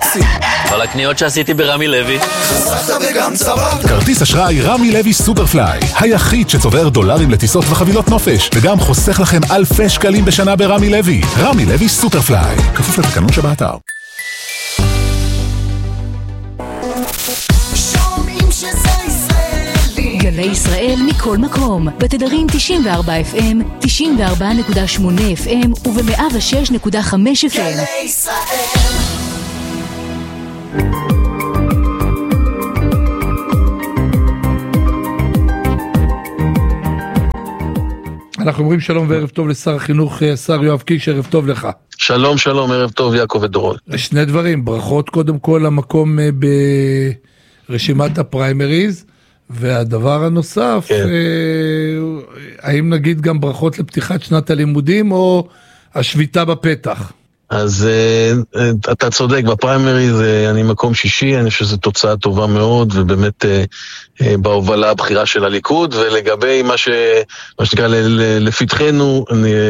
מקסים. כל הקניות שעשיתי ברמי לוי. חסכת וגם צברת. כרטיס אשראי רמי לוי סופרפליי, היחיד שצובר דולרים לטיסות וחבילות נופש, וגם חוסך לכם אלפי שקלים בשנה ברמי לוי. רמי לוי סופרפליי, כפוף לתקנון שבאתר. גלי ישראל מכל מקום, בתדרים 94 FM, 94.8 FM וב-106.5 FM. גלי ישראל. אנחנו אומרים שלום וערב טוב לשר החינוך, השר יואב קיש, ערב טוב לך. שלום, שלום, ערב טוב יעקב ודורון. שני דברים, ברכות קודם כל למקום ברשימת הפריימריז, והדבר הנוסף, כן. האם נגיד גם ברכות לפתיחת שנת הלימודים או השביתה בפתח? אז אתה צודק, בפריימריז אני מקום שישי, אני חושב שזו תוצאה טובה מאוד, ובאמת בהובלה הבחירה של הליכוד, ולגבי מה שנקרא לפתחנו,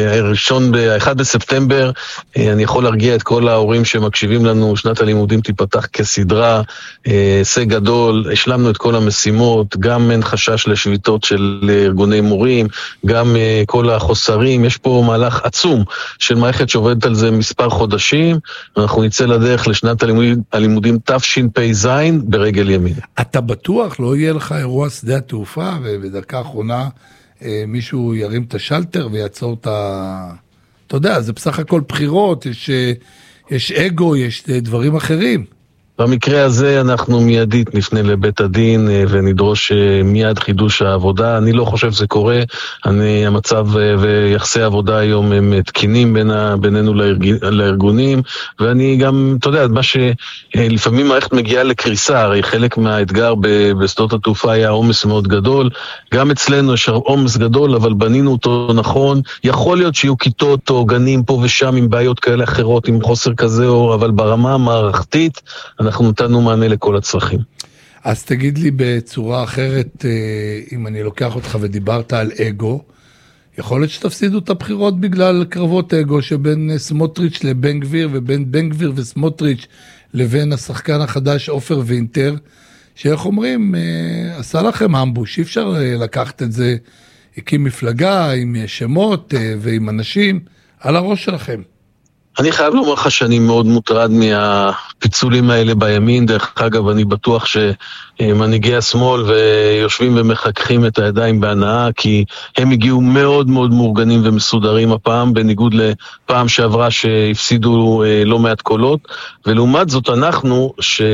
ב-1 בספטמבר, אני יכול להרגיע את כל ההורים שמקשיבים לנו, שנת הלימודים תיפתח כסדרה, הישג גדול, השלמנו את כל המשימות, גם אין חשש לשביתות של ארגוני מורים, גם כל החוסרים, יש פה מהלך עצום של מערכת שעובדת על זה מספר חודשים, אנחנו נצא לדרך לשנת הלימודים תשפ"ז ברגל ימין. אתה בטוח לא יהיה לך אירוע שדה התעופה, ובדקה האחרונה מישהו ירים את השלטר ויעצור את אתה יודע, זה בסך הכל בחירות, יש אגו, יש דברים אחרים. במקרה הזה אנחנו מיידית נפנה לבית הדין ונדרוש מיד חידוש העבודה. אני לא חושב שזה קורה, המצב ויחסי העבודה היום הם תקינים בינינו לארגונים, ואני גם, אתה יודע, מה שלפעמים מערכת מגיעה לקריסה, הרי חלק מהאתגר בשדות התעופה היה עומס מאוד גדול, גם אצלנו יש עומס גדול, אבל בנינו אותו נכון, יכול להיות שיהיו כיתות או גנים פה ושם עם בעיות כאלה אחרות, עם חוסר כזה, אבל ברמה המערכתית, אנחנו נתנו מענה לכל הצרכים. אז תגיד לי בצורה אחרת, אם אני לוקח אותך ודיברת על אגו, יכול להיות שתפסידו את הבחירות בגלל קרבות אגו שבין סמוטריץ' לבן גביר, ובין בן גביר וסמוטריץ' לבין השחקן החדש אופר וינטר, שאיך אומרים, עשה לכם אמבוש, אי אפשר לקחת את זה, הקים מפלגה עם שמות ועם אנשים על הראש שלכם. אני חייב לומר לך שאני מאוד מוטרד מהפיצולים האלה בימין, דרך אגב אני בטוח שמנהיגי השמאל ויושבים ומחככים את הידיים בהנאה, כי הם הגיעו מאוד מאוד מאורגנים ומסודרים הפעם, בניגוד לפעם שעברה שהפסידו לא מעט קולות, ולעומת זאת אנחנו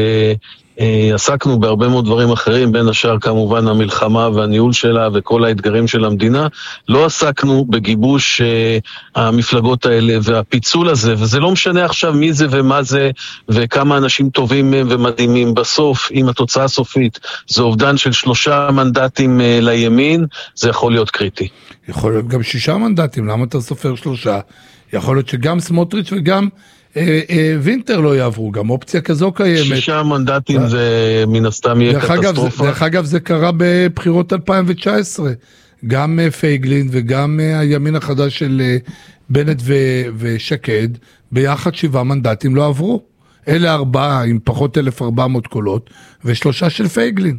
עסקנו בהרבה מאוד דברים אחרים, בין השאר כמובן המלחמה והניהול שלה וכל האתגרים של המדינה, לא עסקנו בגיבוש המפלגות האלה והפיצול הזה, וזה לא משנה עכשיו מי זה ומה זה וכמה אנשים טובים ומדהימים. בסוף, אם התוצאה הסופית זה אובדן של 3 מנדטים לימין, זה יכול להיות קריטי. יכול להיות גם 6 מנדטים, למה אתה סופר 3? יכול להיות שגם סמוטריץ' וגם וינטר לא יעברו, גם אופציה כזו קיימת. 6 מנדטים זה מן הסתם יהיה קטסטרופה. דרך אגב זה קרה בבחירות 2019, גם פייגלין וגם הימין החדש של בנט ושקד, ביחד 7 מנדטים לא עברו. אלה 4 עם פחות 1,400 קולות, ו3 של פייגלין.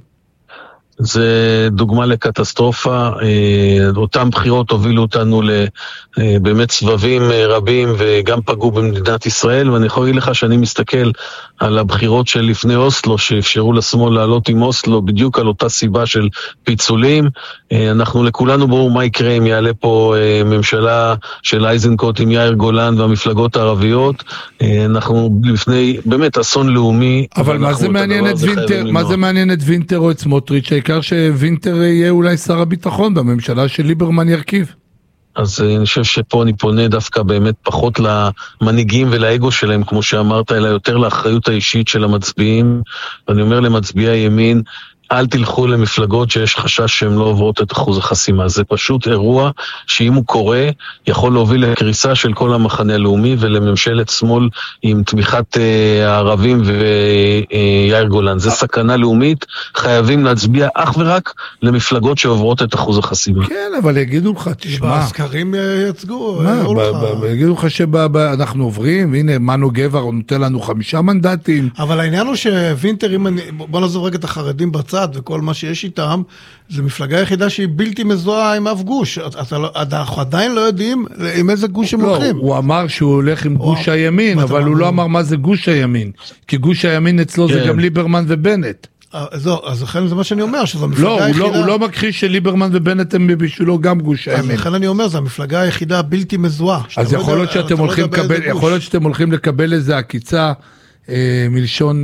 זה דוגמה לקטסטרופה, אותם בחירות הובילו אותנו באמת סבבים רבים וגם פגעו במדינת ישראל, ואני יכול להגיד לך שאני מסתכל על הבחירות של לפני אוסלו, שאפשרו לשמאל לעלות עם אוסלו, בדיוק על אותה סיבה של פיצולים. אנחנו לכולנו ברור מה יקרה אם יעלה פה ממשלה של אייזנקוט עם יאיר גולן והמפלגות הערביות, אנחנו לפני באמת אסון לאומי. אבל מה זה מעניין את וינטר או את סמוטריץ', העיקר שווינטר יהיה אולי שר הביטחון בממשלה של ליברמן ירכיב. אז אני חושב שפה אני פונה דווקא באמת פחות למנהיגים ולאגו שלהם, כמו שאמרת, אלא יותר לאחריות האישית של המצביעים. ואני אומר למצביעי הימין, אל תלכו למפלגות שיש חשש שהן לא עוברות את אחוז החסימה. זה פשוט אירוע שאם הוא קורה, יכול להוביל לקריסה של כל המחנה הלאומי ולממשלת שמאל עם תמיכת הערבים ויאיר גולן. זה סכנה לאומית, חייבים להצביע אך ורק למפלגות שעוברות את אחוז החסימה. כן, אבל יגידו לך, תשמע. בסקרים יצגו. יגידו לך שאנחנו עוברים, והנה מנו גבר נותן לנו 5 מנדטים. אבל העניין הוא שווינטר, בוא נעזוב רגע את החרדים בצד וכל מה שיש איתם, זה מפלגה היחידה שהיא בלתי מזוהה עם אף גוש. אנחנו עדיין לא יודעים עם איזה גוש הם הולכים. הוא אמר שהוא הולך עם גוש הימין, אבל הוא לא אמר מה זה גוש הימין. כי גוש הימין אצלו זה גם ליברמן ובנט. אז לכן זה מה שאני אומר, שזו המפלגה היחידה... הוא לא מכחיש שליברמן ובנט הם בשבילו גם גוש הימין. אז לכן אני אומר, זו המפלגה היחידה הבלתי מזוהה. אז יכול להיות שאתם הולכים לקבל איזה עקיצה מלשון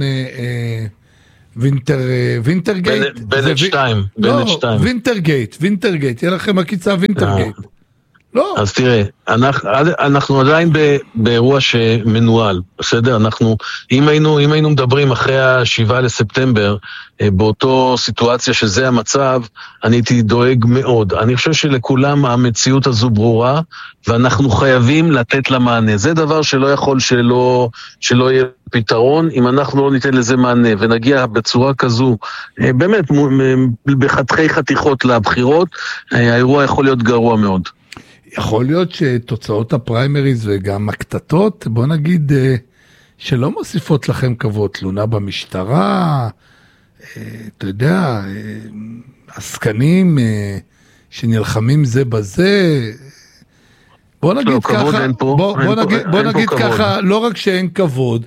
וינטרגייט. בנט 2. לא, וינטרגייט, יהיה לכם עקיצה וינטרגייט. לא. אז תראה, אנחנו עדיין באירוע שמנוהל, בסדר? אם היינו מדברים אחרי ה7 לספטמבר, באותו סיטואציה שזה המצב, אני הייתי דואג מאוד. אני חושב שלכולם המציאות הזו ברורה, ואנחנו חייבים לתת לה מענה. זה דבר שלא יכול שלא יהיה פתרון, אם אנחנו לא ניתן לזה מענה, ונגיע בצורה כזו, באמת, בחתכי חתיכות לבחירות, האירוע יכול להיות גרוע מאוד. יכול להיות שתוצאות הפריימריז וגם הקטטות, בוא נגיד, שלא מוסיפות לכם כבוד, תלונה במשטרה, אתה יודע, עסקנים שנלחמים זה בזה, בוא נגיד ככה, בוא נגיד ככה, לא רק שאין כבוד,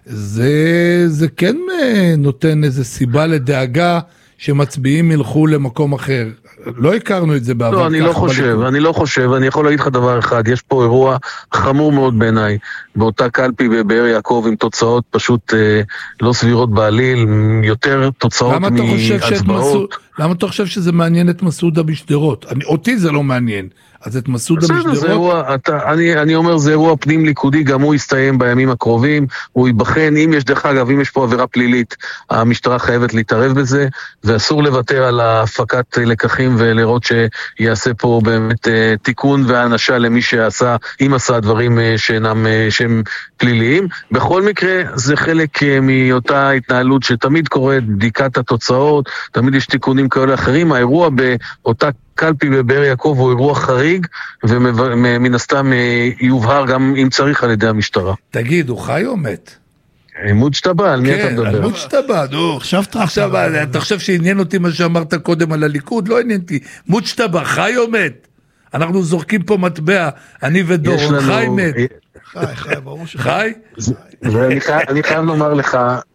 זה כן נותן איזו סיבה לדאגה שמצביעים ילכו למקום אחר. לא הכרנו את זה בעבר. לא, אני לא חושב, אני יכול להגיד לך דבר אחד, יש פה אירוע חמור מאוד בעיניי, באותה קלפי בבאר יעקב עם תוצאות פשוט לא סבירות בעליל, יותר תוצאות מהצבעות. למה אתה חושב שזה מעניין את מסעודה בשדרות? אותי זה לא מעניין. אז את מסעודה בשדרות? אני אומר, זה אירוע פנים ליכודי, גם הוא יסתיים בימים הקרובים, הוא ייבחן, אם יש פה עבירה פלילית, המשטרה חייבת להתערב בזה, ואסור לוותר על ההפקת לקחים ולראות שיעשה פה באמת תיקון והאנשה למי שעשה, אם עשה דברים שהם פליליים. בכל מקרה, זה חלק מאותה התנהלות שתמיד קורית, בדיקת התוצאות, תמיד יש תיקונים כאלה אחרים, האירוע באותה קלפי בבאר יעקב הוא אירוע חריג, ומן הסתם יובהר גם אם צריך על ידי המשטרה. תגיד, הוא חי או מת? מוצ'טבה, על מי אתה מדבר? כן, מוצ'טבה, עכשיו אתה חושב שעניין אותי מה שאמרת קודם על הליכוד? לא עניינתי. מוצ'טבה, חי או מת? אנחנו זורקים פה מטבע, אני ודורון, חי מת. חי, ברור חי? אני חייב לומר לך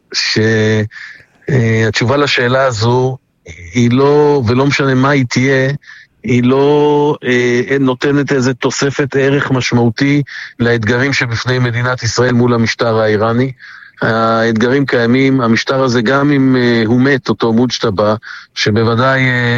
שהתשובה לשאלה הזו היא לא, ולא משנה מה היא תהיה, היא לא נותנת איזה תוספת ערך משמעותי לאתגרים שבפני מדינת ישראל מול המשטר האיראני. האתגרים קיימים, המשטר הזה גם אם הוא מת, אותו מוצ'טבה, שבוודאי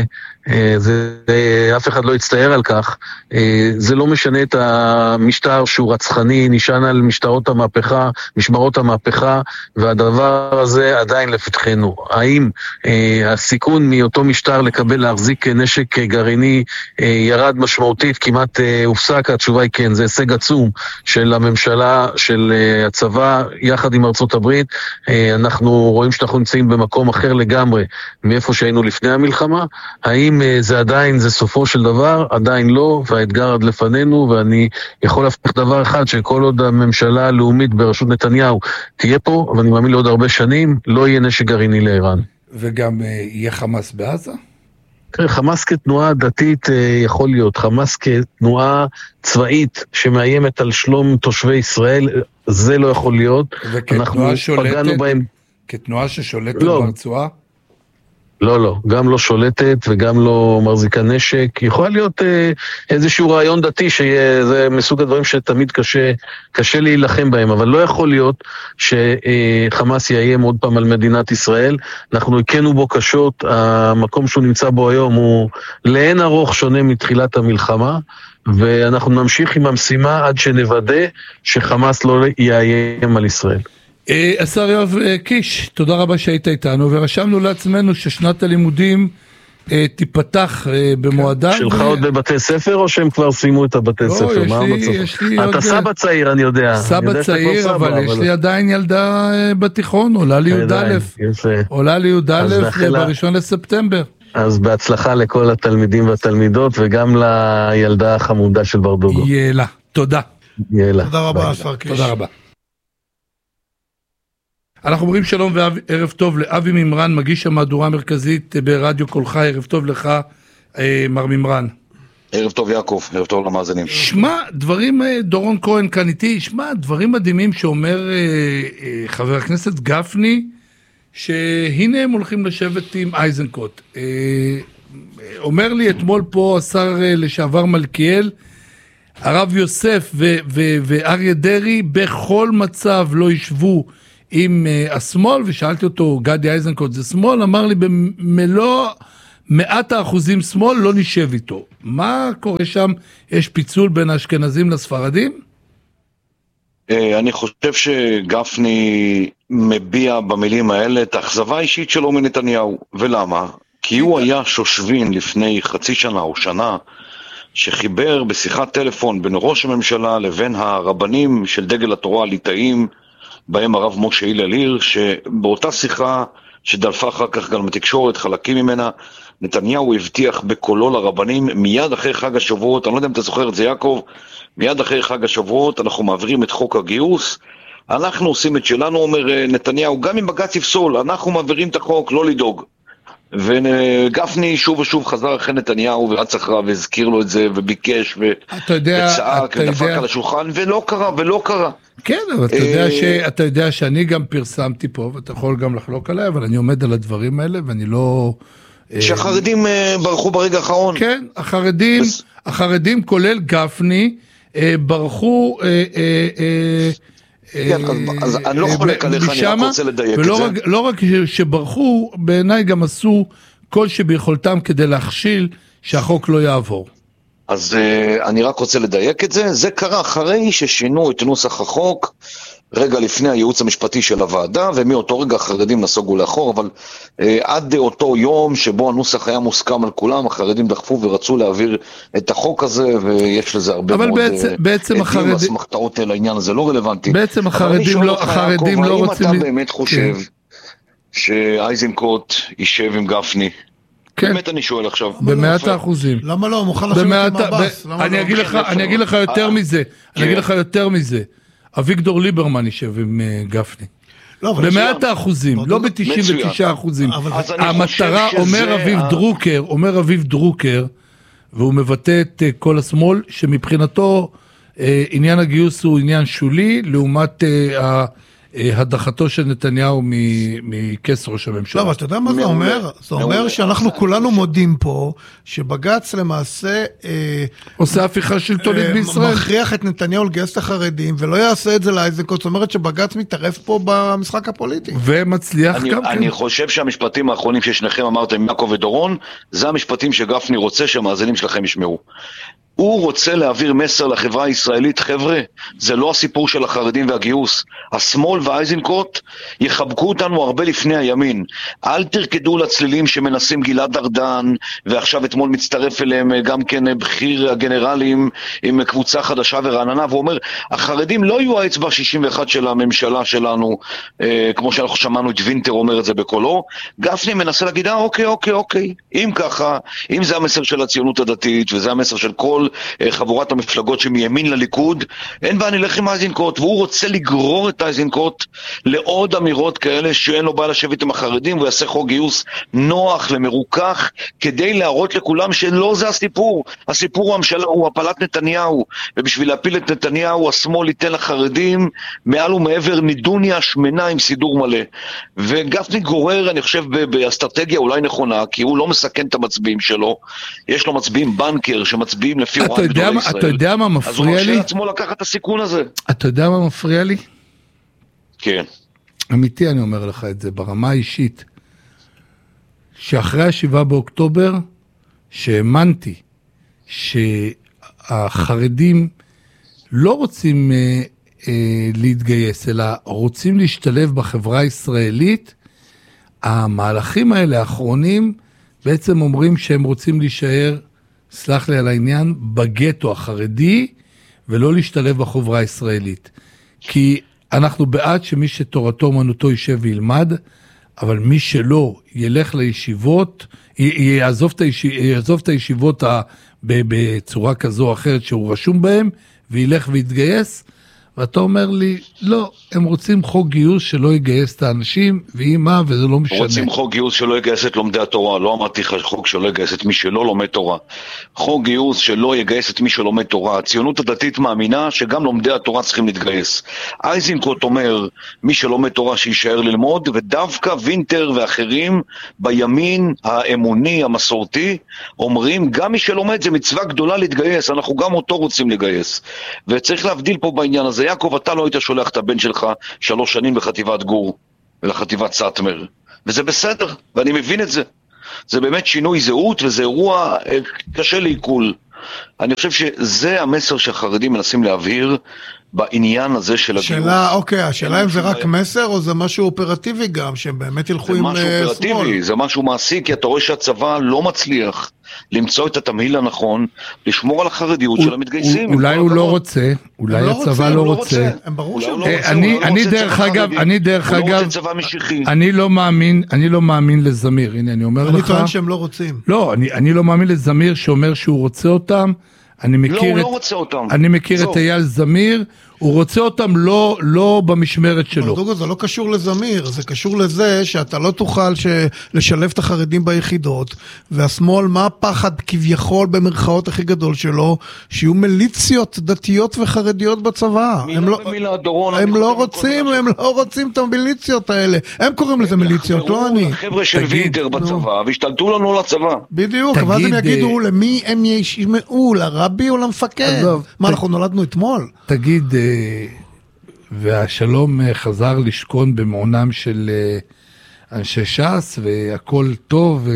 אף אחד לא יצטער על כך, זה לא משנה את המשטר שהוא רצחני, נשען על משמרות המהפכה, והדבר הזה עדיין לפתחנו. האם הסיכון מאותו משטר להחזיק נשק גרעיני ירד משמעותית, כמעט הופסק? התשובה היא כן, זה הישג עצום של הממשלה, של הצבא, יחד עם ארצות הברית. אנחנו רואים שאנחנו נמצאים במקום אחר לגמרי מאיפה שהיינו לפני המלחמה. האם זה עדיין, זה סופו של דבר? עדיין לא, והאתגר עד לפנינו, ואני יכול להבטיח דבר אחד, שכל עוד הממשלה הלאומית בראשות נתניהו תהיה פה, ואני מאמין לעוד הרבה שנים, לא יהיה נשק גרעיני לאיראן. וגם יהיה חמאס בעזה? חמאס כתנועה דתית יכול להיות, חמאס כתנועה צבאית שמאיימת על שלום תושבי ישראל, זה לא יכול להיות. וכתנועה שולטת, כתנועה ששולטת ברצועה? לא, גם לא שולטת וגם לא מחזיקה נשק. יכול להיות איזשהו רעיון דתי שזה מסוג הדברים שתמיד קשה להילחם בהם, אבל לא יכול להיות שחמאס יאיים עוד פעם על מדינת ישראל. אנחנו הכינו בו קשות, המקום שהוא נמצא בו היום הוא לאין ארוך שונה מתחילת המלחמה, ואנחנו נמשיך עם המשימה עד שנוודא שחמאס לא יאיים על ישראל. השר יואב קיש, תודה רבה שהיית איתנו, ורשמנו לעצמנו ששנת הלימודים תיפתח במועדה. שלך עוד בבתי ספר או שהם כבר סיימו את הבתי ספר? אתה סבא צעיר, אני יודע. סבא צעיר, אבל יש לי עדיין ילדה בתיכון, עולה לי י"א. עולה לי י"א ב1 לספטמבר. אז בהצלחה לכל התלמידים והתלמידות, וגם לילדה החמודה של ברדוגו. יאללה, תודה. יאללה. תודה רבה, השר קיש. תודה רבה. אנחנו אומרים שלום וערב טוב לאבי מימרן, מגיש המהדורה המרכזית ברדיו קולך. ערב טוב לך, מר מימרן. ערב טוב יעקב, ערב טוב למאזינים. שמע, דברים, דורון כהן כאן איתי, שמע, דברים מדהימים שאומר חבר הכנסת גפני, שהנה הם הולכים לשבת עם אייזנקוט. אומר לי אתמול פה השר לשעבר מלכיאל, הרב יוסף ואריה דרי בכל מצב לא ישבו עם השמאל, ושאלתי אותו, גדי אייזנקוט זה שמאל? אמר לי במלוא 100% שמאל, לא נשב איתו. מה קורה שם? יש פיצול בין האשכנזים לספרדים? אני חושב שגפני מביע במילים האלה את האכזבה האישית שלו מנתניהו. ולמה? כי הוא היה שושבין לפני חצי שנה או שנה, שחיבר בשיחת טלפון בין ראש הממשלה לבין הרבנים של דגל התורה הליטאים, בהם הרב משה הלל עיר, שבאותה שיחה שדלפה אחר כך גם בתקשורת חלקים ממנה, נתניהו הבטיח בקולו לרבנים, מיד אחרי חג השבועות, אני לא יודע אם אתה זוכר את זה יעקב, מיד אחרי חג השבועות אנחנו מעבירים את חוק הגיוס, אנחנו עושים את שלנו, אומר נתניהו, גם אם בג"ץ יפסול, אנחנו מעבירים את החוק, לא לדאוג. וגפני שוב ושוב חזר אחרי נתניהו ורץ אחריו והזכיר לו את זה וביקש וצעק ודפק על השולחן, ולא קרה. כן, אבל אתה יודע שאני גם פרסמתי פה, ואתה יכול גם לחלוק עליי, אבל אני עומד על הדברים האלה ואני לא... שהחרדים ברחו ברגע האחרון. כן, החרדים כולל גפני ברחו... כן, אז אני לא חולק עליך, אני רק רוצה לדייק את זה. ולא רק שברחו, בעיניי גם עשו כל שביכולתם כדי להכשיל שהחוק לא יעבור. אז אני רק רוצה לדייק את זה. זה קרה אחרי ששינו את נוסח החוק, רגע לפני הייעוץ המשפטי של הוועדה, ומאותו רגע החרדים נסוגו לאחור, אבל עד אותו יום שבו הנוסח היה מוסכם על כולם, החרדים דחפו ורצו להעביר את החוק הזה, ויש לזה הרבה מאוד עדים והסמכתאות לעניין הזה, לא רלוונטי. בעצם החרדים לא רוצים... האם אתה באמת חושב שאייזנקוט יישב עם גפני? באמת אני שואל עכשיו. ב100%. למה לא? מוכן לשבת עם הבאס. אני אגיד לך יותר מזה. אביגדור ליברמן יישב עם גפני. ב100%, לא ב99%. המטרה, אומר אביב דרוקר, והוא מבטא את כל השמאל, שמבחינתו עניין הגיוס הוא עניין שולי, לעומת הדחתו של נתניהו מכס ראש הממשלה. לא, אבל אתה יודע מה זה אומר? זה אומר שאנחנו כולנו מודים פה, שבג"ץ למעשה... עושה הפיכה שלטונית בישראל. מכריח את נתניהו לגייס את החרדים, ולא יעשה את זה לאייזנקוט, זאת אומרת שבג"ץ מתערב פה במשחק הפוליטי. ומצליח גם כן. אני חושב שהמשפטים האחרונים ששניכם אמרתם, יעקב ודורון, זה המשפטים שגפני רוצה שהמאזינים שלכם ישמעו. הוא רוצה להעביר מסר לחברה הישראלית, חבר'ה, זה לא הסיפור של החרדים והגיוס. השמאל והאייזנקוט יחבקו אותנו הרבה לפני הימין. אל תרקדו לצלילים שמנסים גלעד ארדן, ועכשיו אתמול מצטרף אליהם גם כן בכיר הגנרלים עם קבוצה חדשה ורעננה, והוא אומר, החרדים לא יהיו האצבע 61 של הממשלה שלנו, כמו שאנחנו שמענו את וינטר אומר את זה בקולו. גפני מנסה להגיד, אוקיי, אם ככה, אם זה המסר של הציונות הדתית, וזה המסר של כל חבורת המפלגות שמימין לליכוד, אין בה נלך עם אייזנקוט, והוא רוצה לגרור את אייזנקוט לעוד אמירות כאלה שאין לו בעיה לשבת עם החרדים, והוא יעשה חוק גיוס נוח ומרוכך, כדי להראות לכולם שלא זה הסיפור. הסיפור הוא הממשלה, הוא הפלת נתניהו, ובשביל להפיל את נתניהו, השמאל ייתן לחרדים מעל ומעבר נידוניה שמנה עם סידור מלא. וגפני גורר, אני חושב, באסטרטגיה אולי נכונה, כי הוא לא מסכן את המצביעים שלו. יש לו מצביעים בנקר שמצביעים לפי אתה יודע מה מפריע לי? אז הוא מרשה לעצמו לקחת את הסיכון הזה. אתה יודע מה מפריע לי? כן. אמיתי אני אומר לך את זה, ברמה האישית, שאחרי 7 באוקטובר, שהאמנתי שהחרדים לא רוצים להתגייס, אלא רוצים להשתלב בחברה הישראלית. המהלכים האלה האחרונים בעצם אומרים שהם רוצים להישאר, סלח לי על העניין, בגטו החרדי, ולא להשתלב בחברה הישראלית. כי אנחנו בעד שמי שתורתו אומנותו יישב וילמד, אבל מי שלא ילך לישיבות, יעזוב את הישיבות בצורה כזו או אחרת שהוא רשום בהם, וילך ויתגייס, ואתה אומר לי, לא, הם רוצים חוק גיוס שלא יגייס את האנשים, והיא מה, וזה לא משנה. רוצים חוק גיוס שלא יגייס את לומדי התורה, לא אמרתי חוק שלא יגייס את מי שלא לומד תורה. חוק גיוס שלא יגייס את מי שלומד תורה. הציונות הדתית מאמינה שגם לומדי התורה צריכים להתגייס. אייזנקוט אומר, מי שלומד תורה שישאר ללמוד, ודווקא וינטר ואחרים בימין האמוני, המסורתי, אומרים, גם מי שלומד זה מצווה גדולה להתגייס, אנחנו גם אותו רוצים לגייס. וצריך להבדיל פה בעניין הזה. יעקב, אתה לא היית שולח את הבן שלך 3 שנים בחטיבת גור ולחטיבת סאטמר, וזה בסדר, ואני מבין את זה. זה באמת שינוי זהות, וזה אירוע קשה לעיכול. אני חושב שזה המסר שהחרדים מנסים להבהיר בעניין הזה של הגיוס. השאלה אם זה רק מסר או זה משהו אופרטיבי גם, שהם באמת ילכו עם שמאל. זה משהו אופרטיבי, זה משהו מעשי, כי אתה רואה שהצבא לא מצליח למצוא את התמהיל הנכון, לשמור על החרדיות של המתגייסים. אולי הוא לא רוצה, אולי הצבא לא רוצה. הם ברור שהם אני דרך אגב, אני לא מאמין לזמיר, הנה אני אומר לך. אני טוען שהם לא רוצים. לא, אני לא מאמין לזמיר שאומר שהוא רוצה אותם, אני מכיר את אייל זמיר, הוא רוצה אותם לא במשמרת שלו. ברדוגו, זה לא קשור לזמיר, זה קשור לזה שאתה לא תוכל לשלב את החרדים ביחידות, והשמאל, מה הפחד כביכול במרכאות הכי גדול שלו, שיהיו מיליציות דתיות וחרדיות בצבא. הם לא רוצים את המיליציות האלה. הם קוראים לזה מיליציות, לא אני. חבר'ה של וינטר בצבא, והשתלטו לנו לצבא. בדיוק, ואז הם יגידו למי הם ישמעו, לרבי או למפקד. מה, אנחנו נולדנו אתמול? תגיד, והשלום חזר לשכון במעונם של אנשי ש"ס, והכל טוב,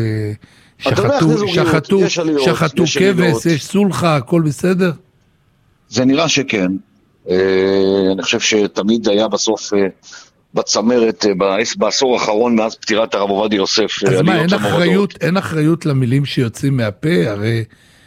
שחטו כבש, יש סולחה, הכל בסדר? זה נראה שכן. אני חושב שתמיד היה בסוף בצמרת, בעשור האחרון מאז פטירת הרב עובדיה יוסף. אז מה, אין אחריות למילים שיוצאים מהפה? הרי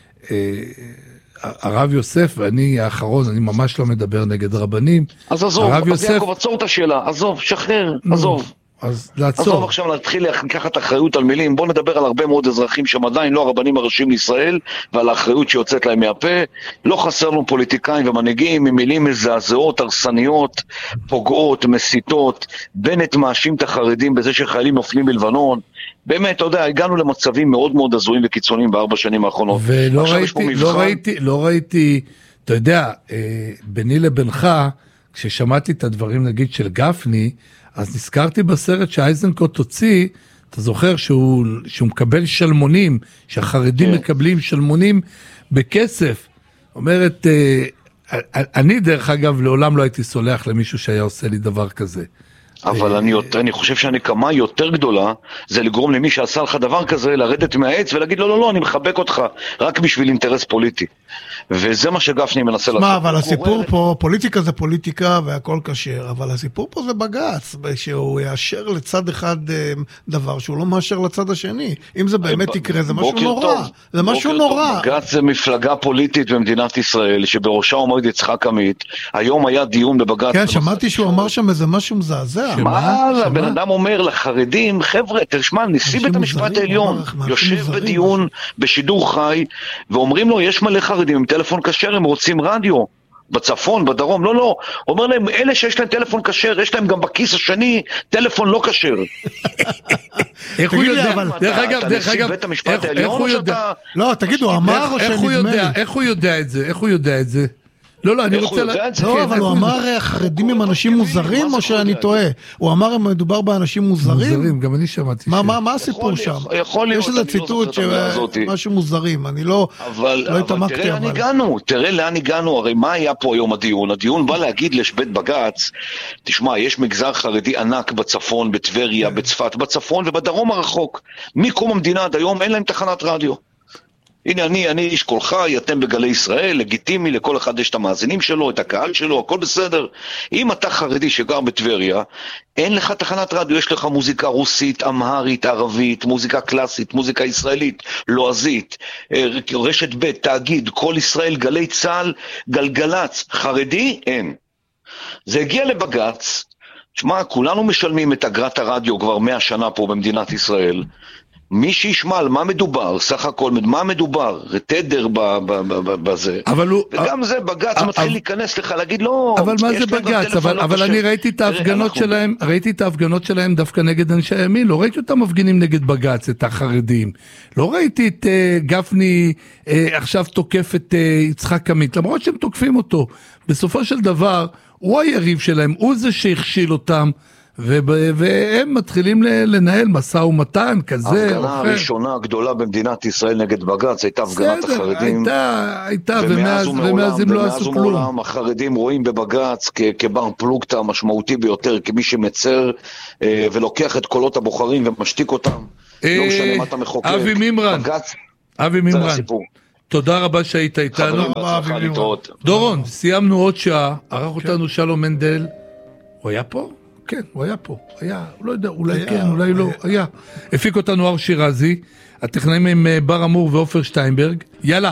הרב יוסף, ואני האחרון, אני ממש לא מדבר נגד רבנים. אז עזוב, אז יעקב, עצור את השאלה, עזוב, שחרר, עזוב. אז לעצור. עזוב עכשיו להתחיל לקחת אחריות על מילים, בוא נדבר על הרבה מאוד אזרחים שהם עדיין לא הרבנים הראשיים לישראל, ועל האחריות שיוצאת להם מהפה. לא חסר לנו פוליטיקאים ומנהיגים עם מילים מזעזעות, הרסניות, פוגעות, מסיתות. בנט מאשים את החרדים בזה שחיילים נופלים בלבנון. באמת, אתה יודע, הגענו למצבים מאוד מאוד הזויים וקיצוניים ב4 שנים האחרונות. ולא ראיתי, אתה יודע, ביני לבינך, כששמעתי את הדברים, נגיד, של גפני, אז נזכרתי בסרט שאייזנקוט הוציא, אתה זוכר שהוא מקבל שלמונים, שהחרדים מקבלים שלמונים בכסף. אומרת, אני דרך אגב לעולם לא הייתי סולח למישהו שהיה עושה לי דבר כזה. אבל אני חושב שהנקמה יותר גדולה, זה לגרום למי שעשה לך דבר כזה, לרדת מהעץ ולהגיד, לא, אני מחבק אותך, רק בשביל אינטרס פוליטי. וזה מה שגפני מנסה לעשות. מה, אבל הסיפור פה, פוליטיקה זה פוליטיקה והכל כשר, אבל הסיפור פה זה בג"ץ, שהוא יאשר לצד אחד דבר שהוא לא מאשר לצד השני. אם זה באמת יקרה, זה משהו נורא. זה משהו נורא. בג"ץ זה מפלגה פוליטית במדינת ישראל, שבראשה עומד יצחק עמית. היום היה דיון בבג"ץ. כן, שמעתי שהוא אמר שם איזה משהו מזעזע. מה? הבן אדם אומר לחרדים, חבר'ה, תשמע, נשיא בית המשפט העליון יושב בדיון בשידור חי, ואומרים לו, יש מלא חרדים עם טלפון כשר, הם רוצים רדיו, בצפון, בדרום, לא, אומר להם, אלה שיש להם טלפון כשר, יש להם גם בכיס השני טלפון לא כשר. איך הוא יודע? דרך אגב, איך הוא יודע? לא, תגידו, אמר או שנדמה לי? איך הוא יודע את זה? איך הוא יודע את זה? לא, אני רוצה... לא, אבל הוא אמר החרדים הם אנשים מוזרים או שאני טועה? הוא אמר הם מדובר באנשים מוזרים? מוזרים, גם אני שמעתי. מה הסיפור שם? יש איזה ציטוט שמשהו מוזרים, אני לא התעמקתי. תראה לאן הגענו, הרי מה היה פה היום הדיון? הדיון בא להגיד לבית בג"ץ, תשמע, יש מגזר חרדי ענק בצפון, בטבריה, בצפת, בצפון ובדרום הרחוק. מקום המדינה עד היום אין להם תחנת רדיו. הנה אני איש כל חי, אתם בגלי ישראל, לגיטימי, לכל אחד יש את המאזינים שלו, את הקהל שלו, הכל בסדר. אם אתה חרדי שגר בטבריה, אין לך תחנת רדיו, יש לך מוזיקה רוסית, אמהרית, ערבית, מוזיקה קלאסית, מוזיקה ישראלית, לועזית, רשת ב', תאגיד, כל ישראל, גלי צהל, גלגלץ, חרדי, אין. זה הגיע לבגץ, תשמע, כולנו משלמים את אגרת הרדיו כבר 100 שנה פה במדינת ישראל, מי שישמע על מה מדובר, סך הכל, מה מדובר, תדר בזה, וגם זה בגץ מתחיל להיכנס לך, להגיד לא, אבל מה זה בגץ? אבל אני ראיתי את ההפגנות שלהם דווקא נגד אנשי הימין, לא ראיתי אותם מפגינים נגד בגץ, את החרדים, לא ראיתי את גפני עכשיו תוקף את יצחק עמית, למרות שהם תוקפים אותו, בסופו של דבר, הוא היריב שלהם, הוא זה שהכשיל אותם, והם מתחילים לנהל משא ומתן כזה. ההפגנה הראשונה הגדולה במדינת ישראל נגד בגץ הייתה הפגנת החרדים. הייתה, ומאז הם לא עשו כלום. ומעולם החרדים רואים בבגץ כבר פלוגתא המשמעותי ביותר, כמי שמצר ולוקח את קולות הבוחרים ומשתיק אותם. לא משנה מה אתה מחוקק. אבי מימרן, תודה רבה שהיית איתנו. דורון, סיימנו עוד שעה, ערך אותנו שלום מנדל. הוא היה פה? כן, הוא היה פה, היה, לא יודע, אולי כן, אולי לא, היה. הפיק אותנו אור שירזי, הטכנאים עם בר אמור ואופר שטיינברג, יאללה.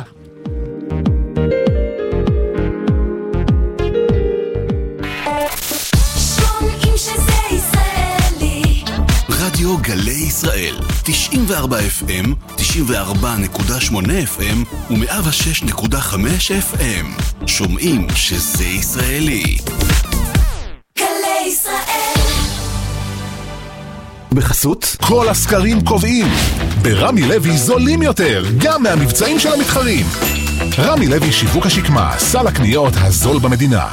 רדיו גלי ישראל, 94 FM, 94.8 FM ו106.5 FM. שומעים שזה ישראלי. בחסות כל הסקרים קובעים ברמי לוי זולים יותר גם מהמבצעים של המתחרים. רמי לוי שיווק השקמה, סל הקניות הזול במדינה.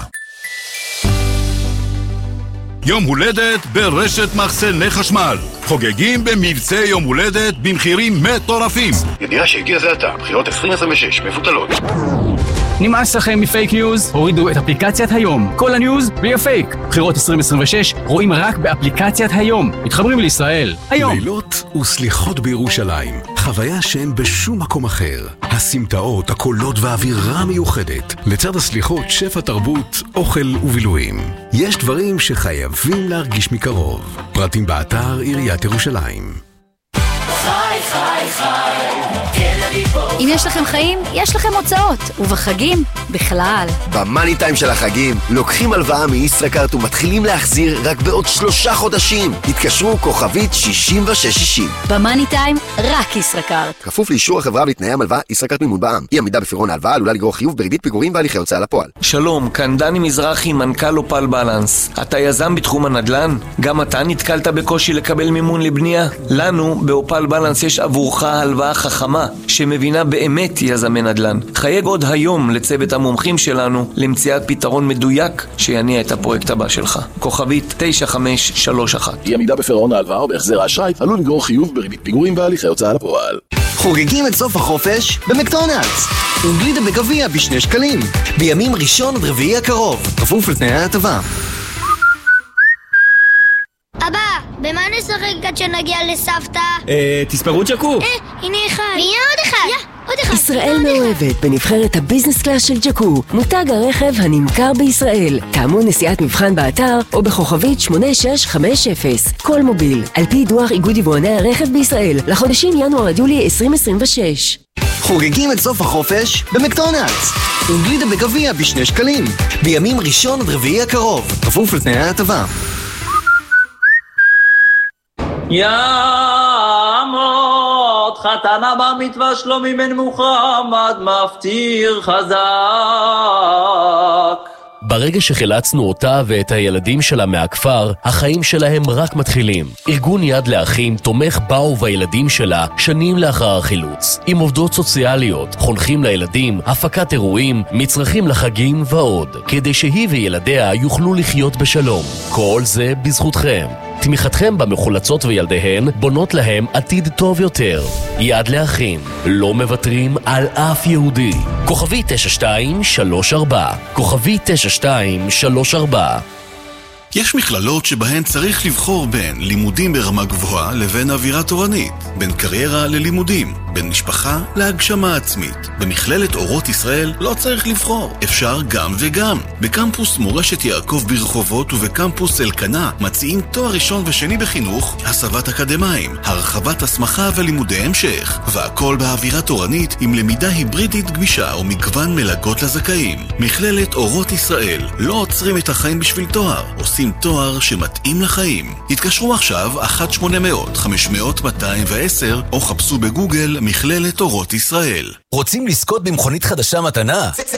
יום הולדת ברשת מחסני חשמל. חוגגים במבצע יום הולדת במחירים מטורפים. ידיעה שהגיע זה עתה, בחירות 2026 מבוטלות. נמאס לכם מפייק ניוז? הורידו את אפליקציית היום. כל הניוז בלי הפייק. בחירות 2026 רואים רק באפליקציית היום. מתחברים לישראל. היום. לילות וסליחות בירושלים. חוויה שאין בשום מקום אחר. הסמטאות, הקולות והאווירה מיוחדת. לצד הסליחות, שפע תרבות, אוכל ובילויים. יש דברים שחייבים להרגיש מקרוב. פרטים באתר עיריית ירושלים. חי, חי, חי. אם יש לכם חיים, יש לכם הוצאות, ובחגים, בכלל. במאני טיים של החגים, לוקחים הלוואה מישראכרט ומתחילים להחזיר רק בעוד 3 חודשים. התקשרו כוכבית 6660. במאני טיים, רק ישראכרט. כפוף לאישור החברה ולתנאי המלווה, ישראכרט מימון בע"מ. אי עמידה בפירעון ההלוואה עלולה לגרור חיוב בריבית פיגורים והליכי הוצאה לפועל. שלום, כאן דני מזרחי, מנכ"ל אופל בלנס. אתה יזם בתחום הנדל"ן? גם אתה נתקלת בקושי לקבל מימון לבנייה? לנו, באופל בלנס יש עבורך הלוואה חכמה, שמבינה באמת יזמי נדל"ן. חייג עוד היום לצוות המומחים שלנו למציאת פתרון מדויק שיניע את הפרויקט הבא שלך. כוכבית 9531. אי עמידה בפירעון ההלוואה או בהחזר האשראי עלול לגרור חיוב בריבית פיגורים והליכי הוצאה לפועל. חוגגים את סוף החופש במקדונלדס. וגלידה בגביע ב2 שקלים. בימים ראשון עד רביעי הקרוב. כפוף לתנאי ההטבה. אבא, במה נשחק עד שנגיע לסבתא? תספרו ג'קו. הנה אחד. והנה עוד אחד. עוד אחד. ישראל מאוהבת בנבחרת הביזנס קלאס של ג'קו, מותג הרכב הנמכר בישראל. תאמו נסיעת מבחן באתר או בכוכבית 8650. כל מוביל, על פי דוח איגוד יבואני הרכב בישראל, לחודשים ינואר עד יולי 2026. חוגגים את סוף החופש במקדונלדס. וגלידה בגביע ב2 שקלים. בימים ראשון עד רביעי הקרוב. כפוף לתנאי ההטבה. יעמוד חתנה במטווה שלומי בן מוחמד מפטיר חזק. ברגע שחילצנו אותה ואת הילדים שלה מהכפר, החיים שלהם רק מתחילים. ארגון יד לאחים תומך בה ובילדים שלה שנים לאחר החילוץ. עם עובדות סוציאליות, חונכים לילדים, הפקת אירועים, מצרכים לחגים ועוד, כדי שהיא וילדיה יוכלו לחיות בשלום. כל זה בזכותכם. תמיכתכם במחולצות וילדיהן בונות להם עתיד טוב יותר. יד לאחים, לא מוותרים על אף יהודי. כוכבי 9234. כוכבי 9234. יש מכללות שבהן צריך לבחור בין לימודים ברמה גבוהה לבין אווירה תורנית, בין קריירה ללימודים, בין משפחה להגשמה עצמית. במכללת אורות ישראל לא צריך לבחור, אפשר גם וגם. בקמפוס מורשת יעקב ברחובות ובקמפוס אלקנה מציעים תואר ראשון ושני בחינוך, הסבת אקדמיים, הרחבת הסמכה ולימודי המשך, והכל באווירה תורנית עם למידה היברידית גמישה ומגוון מלגות לזכאים. מכללת אורות ישראל, לא עוצרים את החיים בשביל תואר, עושים תואר שמתאים לחיים. התקשרו עכשיו 1-800-500-210 או חפשו בגוגל מכללת אורות ישראל. רוצים לזכות במכונית חדשה מתנה?